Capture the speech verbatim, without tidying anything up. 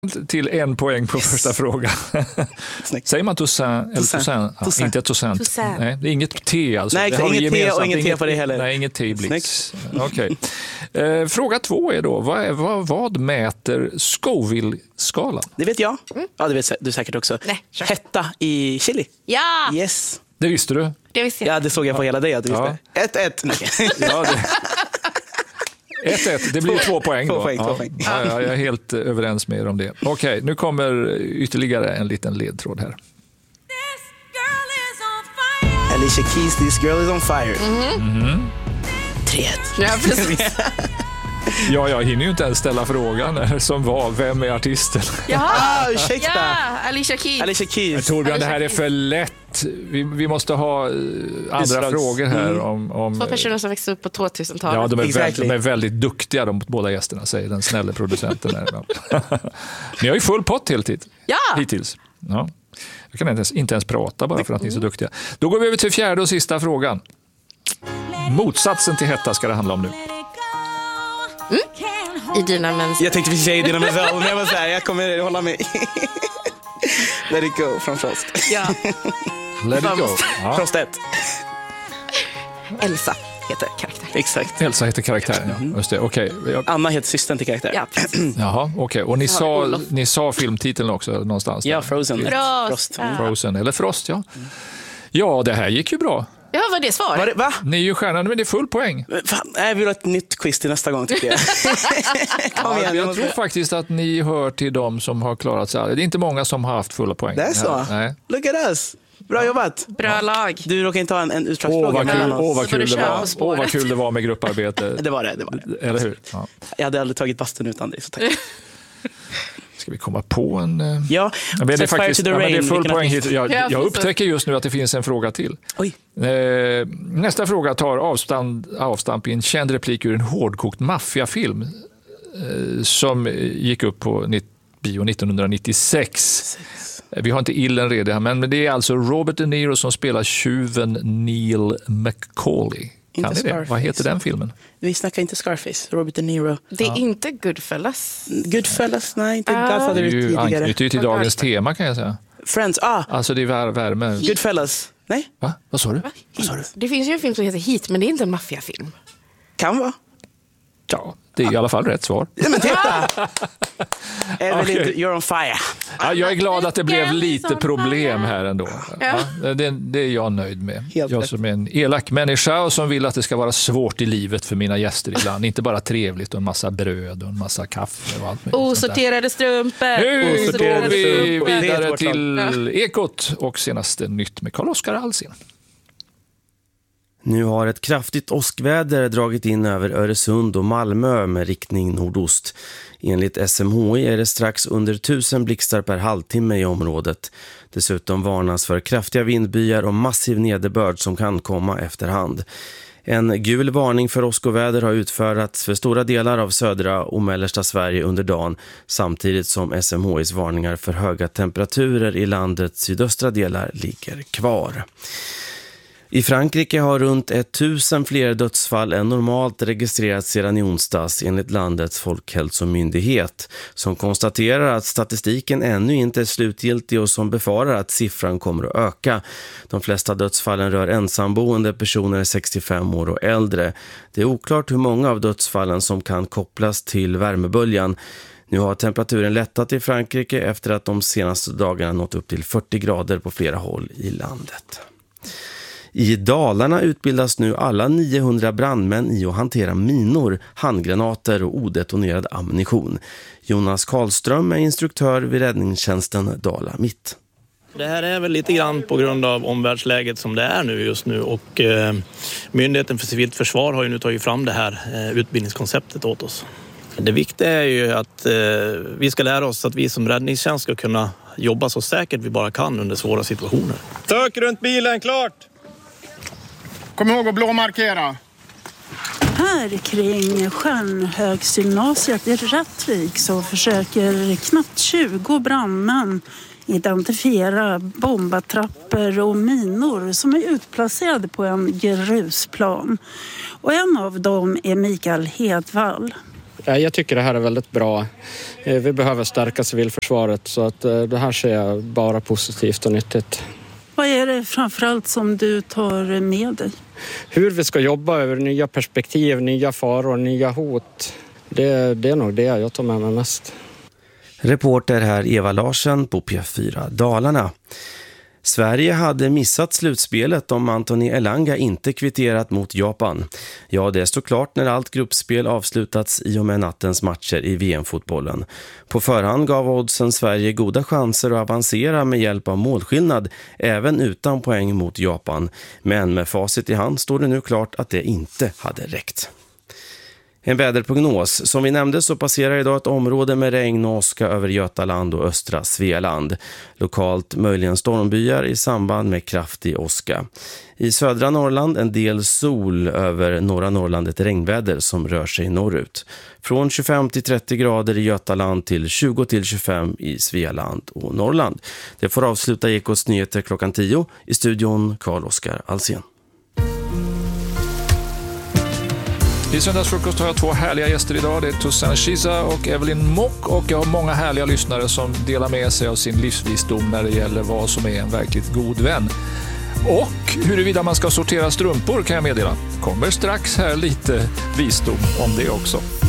till en poäng på yes. första frågan. Säger man Toussaint eller Toussaint? Ja, Toussaint. Inte Toussaint. Toussaint. Nej, det är inget T alltså. Nej, det inget T och inget T på det heller. Nej, inget T blix. Okej. Okay. Eh, fråga två är då, vad, är, vad, vad mäter Scoville-skalan? Det vet jag. Mm. Ja, det vet du säkert också. Nej, sure. Hetta i chili. Ja! Yes. Det visste du? Det visste jag. Ja, det såg jag på hela dig att du visste. Ja. ett ett. Ja, det... ett ett, det blir två poäng då. Två poäng, ja. två poäng. Ja, ja, jag är helt överens med er om det. Okej, okay, nu kommer ytterligare en liten ledtråd här. Alicia Keys, This Girl Is On Fire. Mm. Mm. tre ett. Ja, precis. Ja, jag hinner ju inte ens ställa frågan som var, vem är artisten? Jaha, ah, ursäkta. Ja, Alicia Keys. Alicia Keys. Torbjörn, det här är för lätt. Vi, vi måste ha andra Israels. frågor här. Mm. Om, om, Två personer som växte upp på tvåtusentalet. Ja, de är, exactly. väldigt, de är väldigt duktiga, de båda gästerna, säger den snälla producenten. Här. Ni har ju full pott helt tid, ja. hittills. Ja. Jag kan inte ens, inte ens prata bara för att ni är så duktiga. Då går vi över till fjärde och sista frågan. Motsatsen till hetta ska det handla om nu. Mm. Idina Menzel. Jag tänkte precis säga Idina Menzel, men jag var så här, jag kommer hålla mig. Let it go från Frost. Ja. Let it go. Ja. Frost ett. Elsa heter karaktär. Exakt. Elsa heter karaktären, ja. Just det. Okay. Jag... Anna heter systern till karaktär. Ja, precis. Jaha, okej. Okay. Och ni sa, ni sa filmtiteln också någonstans? Ja, där. Frozen. Frost. Frost. Ja. Frozen, eller Frost, ja. Ja, det här gick ju bra. Ja, vad det svar? Var det, va? Ni är ju stjärnan, men det är full poäng. Fan, jag vill ha ett nytt quiz till nästa gång, tycker jag. Kom igen, ja, jag tror faktiskt att ni hör till dem som har klarat sig. Det är inte många som har haft fulla poäng. Det är så? Nej. Look at us. Bra jobbat. Bra lag. Du råkar inte ha en, en utslagsfråga. Åh, vad kul, åh, vad kul det var. Åh, vad kul det var med grupparbete. Det var det, det var det. Eller hur? Ja. Jag hade aldrig tagit bastun utan dig, så tack. Ska vi komma på en... Uh... Ja, men det är faktiskt ja, men det är full poäng hit. Jag, jag jag upptäcker just nu att det finns en fråga till. Oj. Eh, nästa fråga tar avstamp, avstamp i en känd replik ur en hårdkokt maffiafilm eh, som gick upp på bio nittonhundranittiosex. Sex. Vi har inte illen redan, men det är alltså Robert De Niro som spelar tjuven Neil McCauley. Kan ni det? Vad heter den filmen? Vi snackar inte Scarface, Robert De Niro. Det är ja. inte Goodfellas. Goodfellas, nej, inte ah. Godfather tidigare. Det anknyter ju till dagens tema, kan jag säga. Friends, ah. Alltså det är vär- värme. Goodfellas, nej. Va? Vad sa du? Va? Vad sa du? Det finns ju en film som heter Heat, men det är inte en maffiafilm. Kan vara. Ja, det är i alla fall rätt svar. Ja, men titta! Evelyn, Okay. You're on fire. Ja, jag är glad att det blev lite problem här ändå. Ja, det, det är jag nöjd med. Helt jag rätt. som är en elak människa och som vill att det ska vara svårt i livet för mina gäster ibland. Inte bara trevligt och en massa bröd och en massa kaffe och allt möjligt. Osorterade strumpor. Nu Osorterade går vi strumpor. vidare till Ekot och senaste nytt med Carl-Oskar Alsén. Nu har ett kraftigt åskväder dragit in över Öresund och Malmö med riktning nordost. Enligt S M H I är det strax under tusen blixtar per halvtimme i området. Dessutom varnas för kraftiga vindbyar och massiv nederbörd som kan komma efterhand. En gul varning för åskoväder har utfärdats för stora delar av södra och mellersta Sverige under dagen, samtidigt som S M H I:s varningar för höga temperaturer i landets sydöstra delar ligger kvar. I Frankrike har runt tusen fler dödsfall än normalt registrerats sedan i onsdags enligt landets folkhälsomyndighet, som konstaterar att statistiken ännu inte är slutgiltig och som befarar att siffran kommer att öka. De flesta dödsfallen rör ensamboende personer sextiofem år och äldre. Det är oklart hur många av dödsfallen som kan kopplas till värmeböljan. Nu har temperaturen lättat i Frankrike efter att de senaste dagarna nått upp till fyrtio grader på flera håll i landet. I Dalarna utbildas nu alla niohundra brandmän i att hantera minor, handgranater och odetonerad ammunition. Jonas Karlström är instruktör vid räddningstjänsten Dala Mitt. Det här är väl lite grann på grund av omvärldsläget som det är nu just nu, och eh, Myndigheten för civilt försvar har ju nu tagit fram det här eh, utbildningskonceptet åt oss. Det viktiga är ju att eh, vi ska lära oss att vi som räddningstjänst ska kunna jobba så säkert vi bara kan under svåra situationer. Sök runt bilen, klart! Kom ihåg att blåmarkera. Här kring Stjärnhögsgymnasiet i Rättvik så försöker knappt tjugo brandmän identifiera bombattrappor och minor som är utplacerade på en grusplan. Och en av dem är Mikael Hedvall. Jag tycker det här är väldigt bra. Vi behöver stärka civilförsvaret så att det här ser jag bara positivt och nyttigt. Vad är det framförallt som du tar med dig? Hur vi ska jobba över nya perspektiv, nya faror, nya hot. Det, det är nog det jag tar med mig mest. Reporter här Eva Larsen på P fyra Dalarna. Sverige hade missat slutspelet om Anthony Elanga inte kvitterat mot Japan. Ja, det stod klart när allt gruppspel avslutats i och med nattens matcher i V M-fotbollen. På förhand gav oddsen Sverige goda chanser att avancera med hjälp av målskillnad, även utan poäng mot Japan. Men med facit i hand står det nu klart att det inte hade räckt. En väderprognos. Som vi nämnde så passerar idag ett område med regn och åska över Götaland och östra Svealand. Lokalt möjligen stormbyar i samband med kraftig åska. I södra Norrland en del sol, över norra Norrland ett regnväder som rör sig norrut. Från tjugofem till trettio grader i Götaland till tjugo till tjugofem i Svealand och Norrland. Det får avsluta Ekots nyheter klockan tio. I studion Carl-Oskar Alsen. I söndagsfrukost har jag två härliga gäster idag. Det är Tussan Shiza och Evelyn Mock, och jag har många härliga lyssnare som delar med sig av sin livsvisdom när det gäller vad som är en verkligt god vän. Och huruvida man ska sortera strumpor kan jag meddela. Kommer strax här lite visdom om det också.